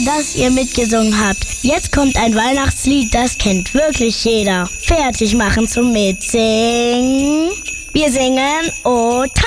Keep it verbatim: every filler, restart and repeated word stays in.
dass ihr mitgesungen habt. Jetzt kommt ein Weihnachtslied, das kennt wirklich jeder. Fertig machen zum Mitsingen. Wir singen O